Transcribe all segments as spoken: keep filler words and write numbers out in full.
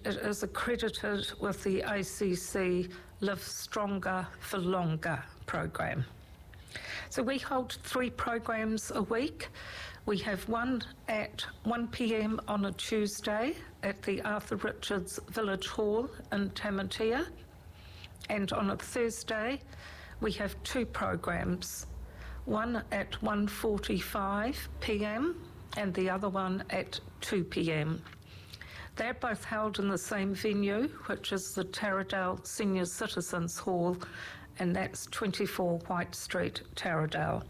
it is accredited with the A C C Live Stronger for Longer program. So we hold three programs a week. We have one at one p m on a Tuesday at the Arthur Richards Village Hall in Tamatea. And on a Thursday, we have two programs, one at one forty-five p m and the other one at two p m. They're both held in the same venue, which is the Taradale Senior Citizens Hall, and that's twenty-four White Street, Taradale.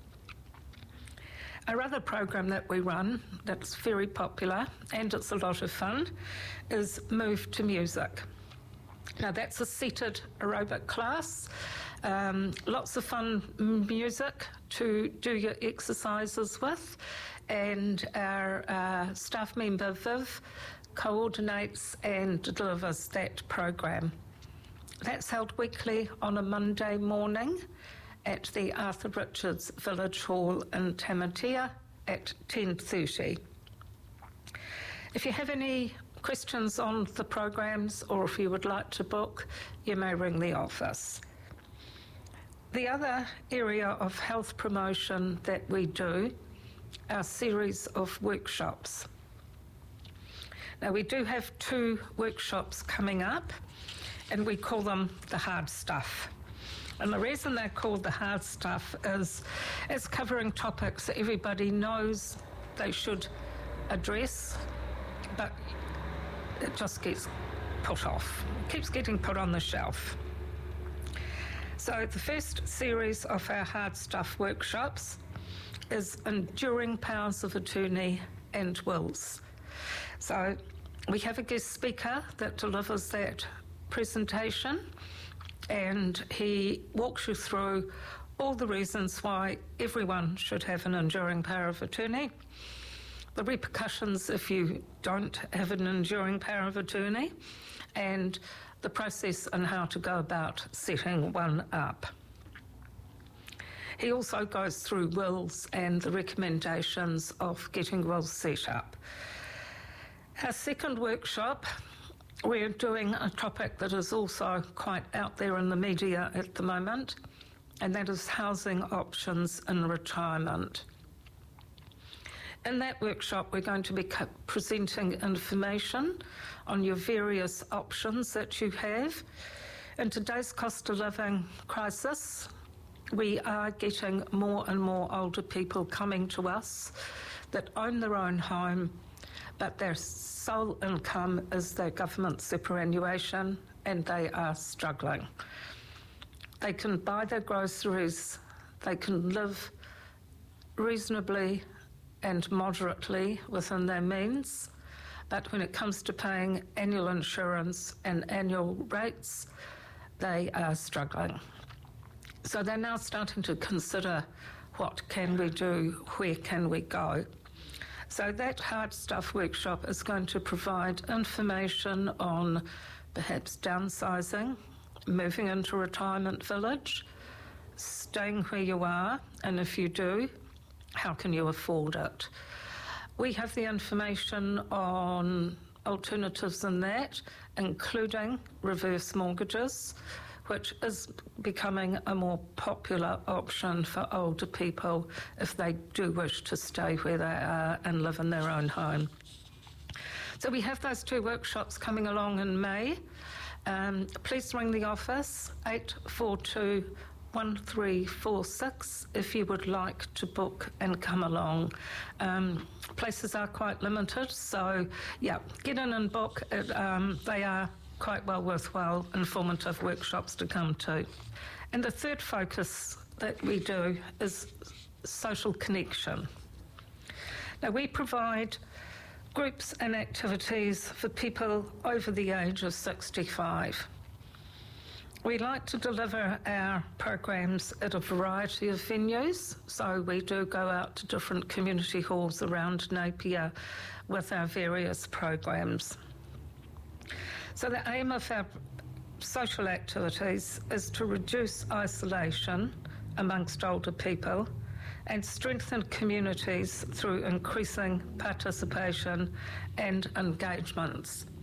Our other program that we run that's very popular, and it's a lot of fun, is Move to Music. Now, that's a seated aerobic class, um, lots of fun music to do your exercises with, and our uh, staff member Viv coordinates and delivers that program. That's held weekly on a Monday morning at the Arthur Richards Village Hall in Tamatea at ten thirty. If you have any questions on the programs, or if you would like to book, you may ring the office. The other area of health promotion that we do are a series of workshops. Now, we do have two workshops coming up, and we call them the hard stuff. And the reason they're called the hard stuff is it's covering topics that everybody knows they should address, but it just gets put off. It keeps getting put on the shelf. So the first series of our hard stuff workshops is Enduring Powers of Attorney and Wills. So we have a guest speaker that delivers that presentation, and he walks you through all the reasons why everyone should have an enduring power of attorney, the repercussions if you don't have an enduring power of attorney, and the process and how to go about setting one up. He also goes through wills and the recommendations of getting wills set up. Our second workshop, we're doing a topic that is also quite out there in the media at the moment, and that is housing options in retirement. In that workshop, we're going to be presenting information on your various options that you have. In today's cost of living crisis, we are getting more and more older people coming to us that own their own home, but their sole income is their government superannuation, and they are struggling. They can buy their groceries, they can live reasonably and moderately within their means, but when it comes to paying annual insurance and annual rates, they are struggling. So they're now starting to consider, what can we do, where can we go? So that hard stuff workshop is going to provide information on perhaps downsizing, moving into a retirement village, staying where you are, and if you do, how can you afford it? We have the information on alternatives in that, including reverse mortgages, which is becoming a more popular option for older people if they do wish to stay where they are and live in their own home. So we have those two workshops coming along in May. Um, please ring the office, eight four two, one three four six, if you would like to book and come along. Um, places are quite limited, so yeah, get in and book. It, um, they are quite well worthwhile, informative workshops to come to. And the third focus that we do is social connection. Now, we provide groups and activities for people over the age of sixty-five. We like to deliver our programs at a variety of venues, so we do go out to different community halls around Napier with our various programs. So the aim of our social activities is to reduce isolation amongst older people and strengthen communities through increasing participation and engagements.